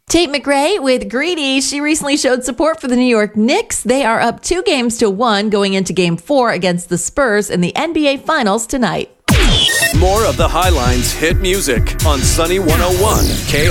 Tate McRae with Greedy. She recently showed support for the New York Knicks. They are up 2-1 going into Game 4 against the Spurs in the NBA Finals tonight. More of the Highlines hit music on Sunny 101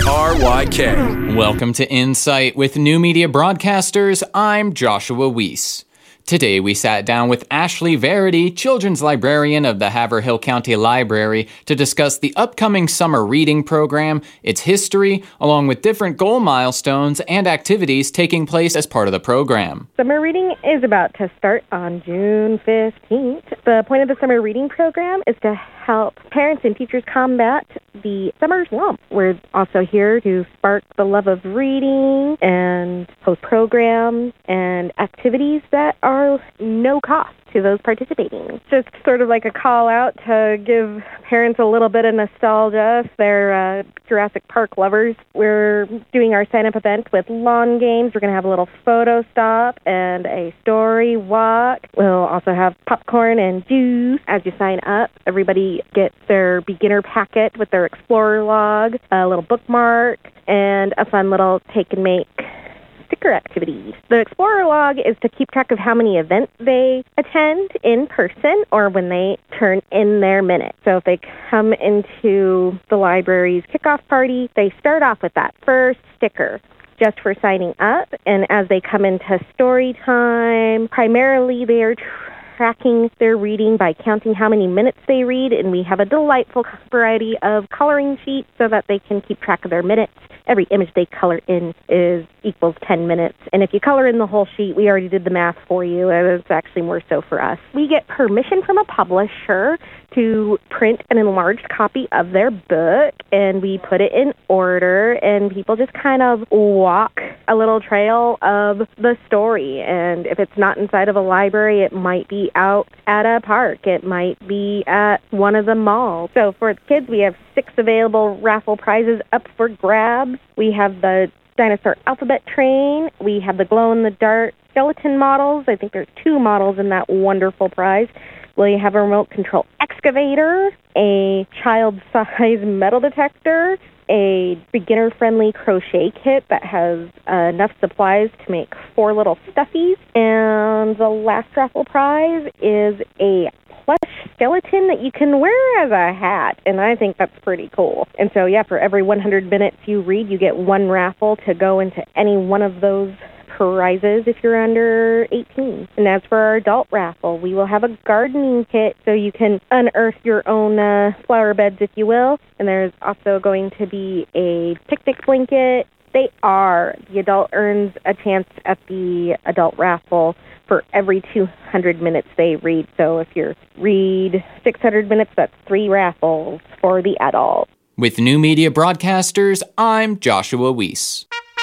KRYK. Welcome to Insight with New Media Broadcasters. I'm Joshua Weiss. Today we sat down with Ashley Verity, children's librarian of the Haverhill County Library, to discuss the upcoming summer reading program, its history, along with different goal milestones and activities taking place as part of the program. Summer reading is about to start on June 15th. The point of the summer reading program is to help parents and teachers combat the summer slump. We're also here to spark the love of reading and host programs and activities that are no cost to those participating. Just sort of like a call out to give parents a little bit of nostalgia if they're Jurassic Park lovers. We're doing our sign-up event with lawn games. We're going to have a little photo stop and a story walk. We'll also have popcorn and juice as you sign up. Everybody gets their beginner packet with their Explorer log, a little bookmark, and a fun little take-and-make sticker activity. The Explorer log is to keep track of how many events they attend in person or when they turn in their minutes. So if they come into the library's kickoff party, they start off with that first sticker just for signing up. And as they come into story time, primarily they are tracking their reading by counting how many minutes they read, and we have a delightful variety of coloring sheets so that they can keep track of their minutes. Every image they color in equals 10 minutes. And if you color in the whole sheet, we already did the math for you. It's actually more so for us. We get permission from a publisher to print an enlarged copy of their book, and we put it in order, and people just kind of walk a little trail of the story. And if it's not inside of a library, it might be out at a park. It might be at one of the malls. So for the kids, we have 6 available raffle prizes up for grabs. We have the dinosaur alphabet train. We have the glow-in-the-dark skeleton models. I think there's 2 models in that wonderful prize. We have a remote control excavator, a child-size metal detector, a beginner-friendly crochet kit that has enough supplies to make 4 little stuffies. And the last raffle prize is a plush skeleton that you can wear as a hat, and I think that's pretty cool. And so, yeah, for every 100 minutes you read, you get 1 raffle to go into any one of those prizes if you're under 18. And as for our adult raffle, we will have a gardening kit so you can unearth your own flower beds, if you will. And there's also going to be a picnic blanket. The adult earns a chance at the adult raffle for every 200 minutes they read. So if you read 600 minutes, that's 3 raffles for the adult. With New Media Broadcasters, I'm Joshua Weiss.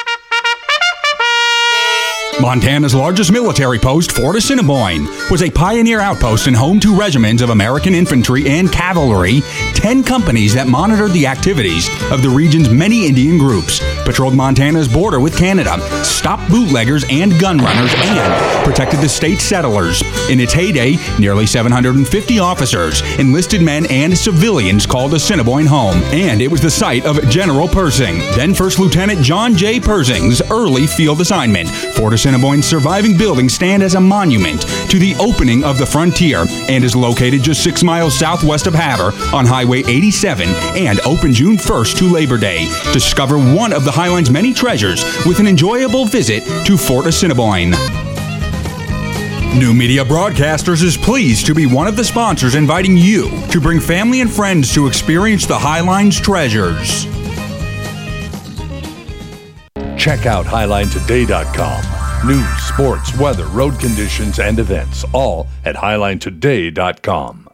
Montana's largest military post, Fort Assiniboine, was a pioneer outpost and home to regiments of American infantry and cavalry, 10 companies that monitored the activities of the region's many Indian groups, patrolled Montana's border with Canada, stopped bootleggers and gun runners, and protected the state's settlers. In its heyday, nearly 750 officers, enlisted men, and civilians called Assiniboine home, and it was the site of General Persing, then First Lieutenant John J. Persing's early field assignment. Fort Assiniboine's surviving buildings stand as a monument to the opening of the frontier and is located just 6 miles southwest of Havre on Highway 87 and open June 1st to Labor Day. Discover one of the Highline's many treasures with an enjoyable visit to Fort Assiniboine. New Media Broadcasters is pleased to be one of the sponsors inviting you to bring family and friends to experience the Highline's treasures. Check out HighlineToday.com. News, sports, weather, road conditions, and events, all at HighlineToday.com.